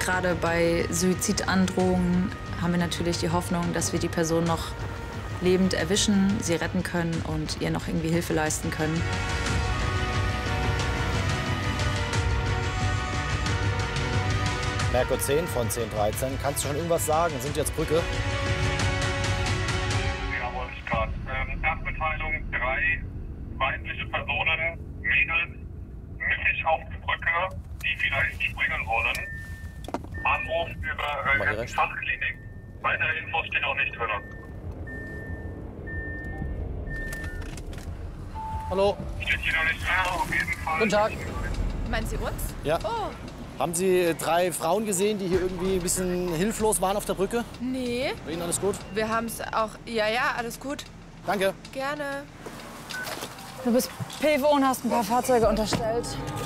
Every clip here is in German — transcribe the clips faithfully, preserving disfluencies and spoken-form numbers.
Gerade bei Suizidandrohungen haben wir natürlich die Hoffnung, dass wir die Person noch lebend erwischen, sie retten können und ihr noch irgendwie Hilfe leisten können. Merkur zehn von zehn dreizehn. Kannst du schon irgendwas sagen? Sind jetzt Brücke? Ja, wollte ich gerade. Ähm, Erstmitteilung, drei weibliche Personen, Mädels, mittig auf die Brücke, die vielleicht springen wollen. Anruf über äh, Fachklinik. Weitere Infos stehen auch nicht drin. Hallo. Steht hier noch nicht drin, auf jeden Fall. Guten Tag. Meinen Sie uns? Ja. Oh. Haben Sie drei Frauen gesehen, die hier irgendwie ein bisschen hilflos waren auf der Brücke? Nee. Bei Ihnen alles gut? Wir haben es auch. Ja, ja, alles gut. Danke. Gerne. Du bist P W O und hast ein paar Fahrzeuge unterstellt.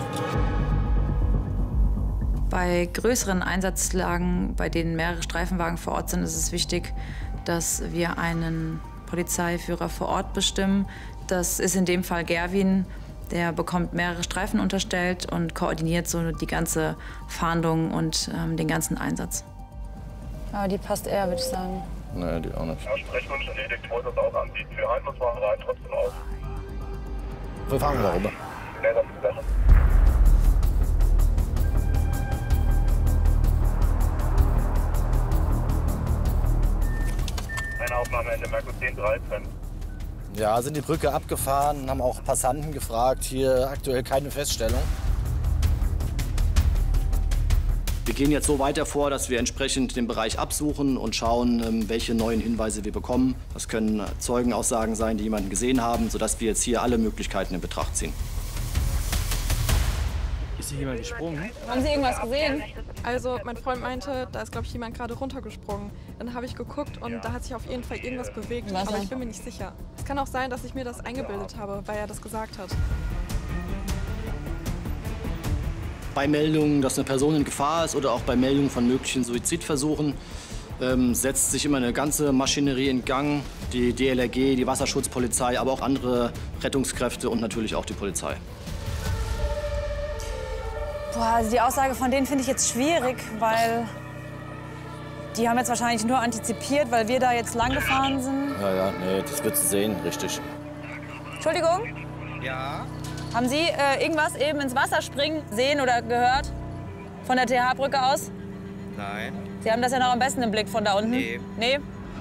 Bei größeren Einsatzlagen, bei denen mehrere Streifenwagen vor Ort sind, ist es wichtig, dass wir einen Polizeiführer vor Ort bestimmen. Das ist in dem Fall Gerwin. Der bekommt mehrere Streifen unterstellt und koordiniert so die ganze Fahndung und ähm, den ganzen Einsatz. Aber die passt eher, würde ich sagen. Nee, die auch nicht. Sprechwunsch erledigt, wollte das auch anbieten. Wir halten uns mal rein, trotzdem auf. Wir fahren mal runter. Ja, das ist besser. Eine Aufnahme Ende Merkur zehn dreizehn. Ja, sind die Brücke abgefahren, haben auch Passanten gefragt. Hier aktuell keine Feststellung. Wir gehen jetzt so weiter vor, dass wir entsprechend den Bereich absuchen und schauen, welche neuen Hinweise wir bekommen. Das können Zeugenaussagen sein, die jemanden gesehen haben, sodass wir jetzt hier alle Möglichkeiten in Betracht ziehen. Ist hier jemand gesprungen? Haben Sie irgendwas gesehen? Also mein Freund meinte, da ist, glaube ich, jemand gerade runtergesprungen. Dann habe ich geguckt und da hat sich auf jeden Fall irgendwas bewegt, Was aber denn? ich bin mir nicht sicher. Es kann auch sein, dass ich mir das eingebildet habe, weil er das gesagt hat. Bei Meldungen, dass eine Person in Gefahr ist oder auch bei Meldungen von möglichen Suizidversuchen ähm, setzt sich immer eine ganze Maschinerie in Gang. Die D L R G, die Wasserschutzpolizei, aber auch andere Rettungskräfte und natürlich auch die Polizei. Boah, also die Aussage von denen finde ich jetzt schwierig, weil die haben jetzt wahrscheinlich nur antizipiert, weil wir da jetzt lang gefahren sind. Ja, ja, nee, das wird sie sehen, richtig. Entschuldigung? Ja. Haben Sie äh, irgendwas eben ins Wasser springen sehen oder gehört? Von der T H-Brücke aus? Nein. Sie haben das ja noch am besten im Blick von da unten. Nee. Nee?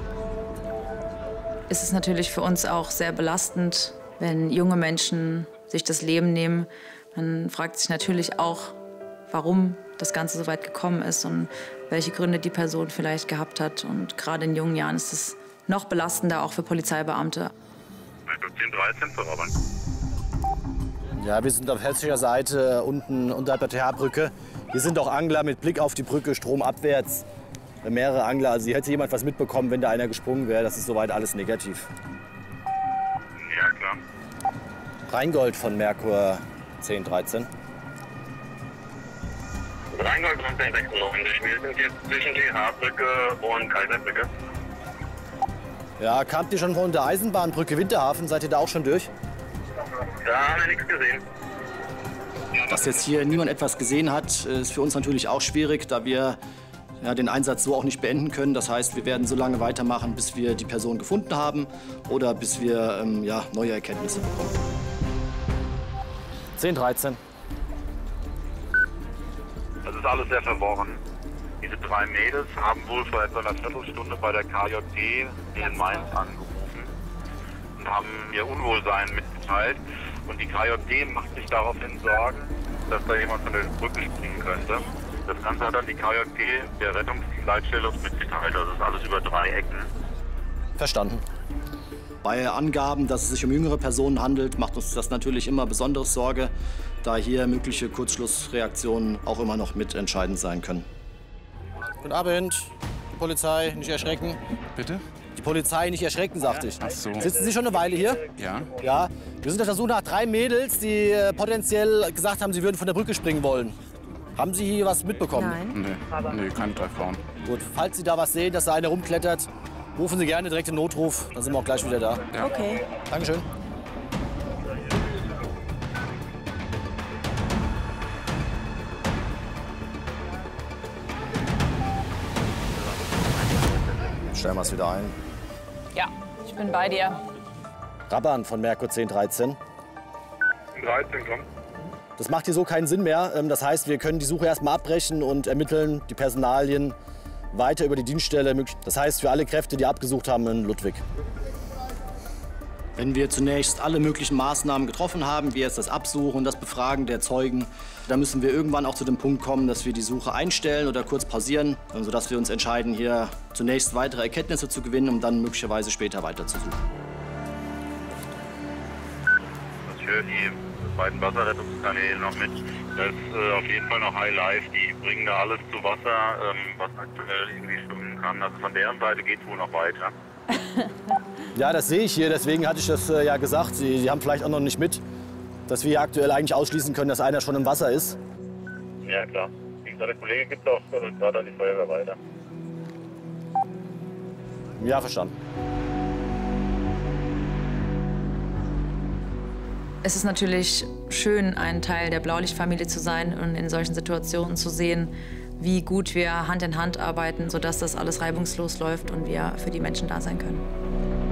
Es ist natürlich für uns auch sehr belastend, wenn junge Menschen sich das Leben nehmen. Man fragt sich natürlich auch, warum das Ganze so weit gekommen ist und welche Gründe die Person vielleicht gehabt hat. Und gerade in jungen Jahren ist es noch belastender, auch für Polizeibeamte. Merkur zehn dreizehn zur Robin. Ja, wir sind auf hessischer Seite unten unterhalb der T H-Brücke. Hier sind auch Angler mit Blick auf die Brücke, stromabwärts. Mehrere Angler. Also hier hätte jemand was mitbekommen, wenn da einer gesprungen wäre. Das ist soweit alles negativ. Ja, klar. Rheingold von Merkur zehn dreizehn. Rheingold und zehn sechsundneunzig. Wir sind jetzt zwischen T H-Brücke und Kaiserbrücke. Ja, kamt ihr schon von der Eisenbahnbrücke Winterhafen? Seid ihr da auch schon durch? Da haben wir nichts gesehen. Dass jetzt hier niemand etwas gesehen hat, ist für uns natürlich auch schwierig, da wir ja, den Einsatz so auch nicht beenden können. Das heißt, wir werden so lange weitermachen, bis wir die Person gefunden haben oder bis wir ähm, ja, neue Erkenntnisse bekommen. zehn dreizehn. Das ist alles sehr verworren. Diese drei Mädels haben wohl vor etwa einer Viertelstunde bei der K J G in Mainz angerufen und haben ihr Unwohlsein mitgeteilt. Und die K J G macht sich daraufhin Sorgen, dass da jemand von der Brücke springen könnte. Das Ganze hat dann die K J G der Rettungsleitstelle mitgeteilt. Das ist alles über drei Ecken. Verstanden. Bei Angaben, dass es sich um jüngere Personen handelt, macht uns das natürlich immer besondere Sorge, da hier mögliche Kurzschlussreaktionen auch immer noch mitentscheidend sein können. Guten Abend. Die Polizei, nicht erschrecken. Bitte? Die Polizei nicht erschrecken, sagte ich. Ach so. Sitzen Sie schon eine Weile hier? Ja. Ja. Wir sind auf der Suche nach drei Mädels, die äh, potenziell gesagt haben, sie würden von der Brücke springen wollen. Haben Sie hier was mitbekommen? Nein. Nee, nee, keine drei Frauen. Gut, falls Sie da was sehen, dass da einer rumklettert, rufen Sie gerne direkt den Notruf. Dann sind wir auch gleich wieder da. Ja. Okay. Dankeschön. stellen wir es wieder ein. Ja, ich bin bei dir. Rabban von Merkur zehn dreizehn. dreizehn, komm. Das macht hier so keinen Sinn mehr. Das heißt, wir können die Suche erstmal abbrechen und ermitteln die Personalien weiter über die Dienststelle. Das heißt, für alle Kräfte, die abgesucht haben in Ludwig. Wenn wir zunächst alle möglichen Maßnahmen getroffen haben, wie jetzt das Absuchen, das Befragen der Zeugen, dann müssen wir irgendwann auch zu dem Punkt kommen, dass wir die Suche einstellen oder kurz pausieren, sodass wir uns entscheiden, hier zunächst weitere Erkenntnisse zu gewinnen, um dann möglicherweise später weiter zu suchen. Ich höre die beiden Wasserrettungskanäle noch mit. Das ist äh, auf jeden Fall noch High Life. Die bringen da alles zu Wasser, ähm, was aktuell irgendwie schwimmen kann. Also von deren Seite geht es wohl noch weiter. Ja, das sehe ich hier. Deswegen hatte ich das äh, ja gesagt. Sie, Sie haben vielleicht auch noch nicht mit, dass wir hier aktuell eigentlich ausschließen können, dass einer schon im Wasser ist. Ja, klar. Wie gesagt, der Kollege gibt auch äh, gerade an die Feuerwehr weiter. Ja, verstanden. Es ist natürlich schön, ein Teil der Blaulichtfamilie zu sein und in solchen Situationen zu sehen, wie gut wir Hand in Hand arbeiten, sodass das alles reibungslos läuft und wir für die Menschen da sein können.